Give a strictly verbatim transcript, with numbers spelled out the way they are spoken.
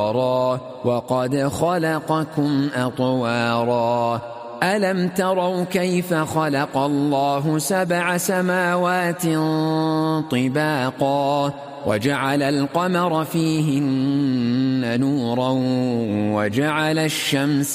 وقد خلقكم أطوارا ألم تروا كيف خلق الله سبع سماوات طباقا وجعل القمر فيهن نورا وجعل الشمس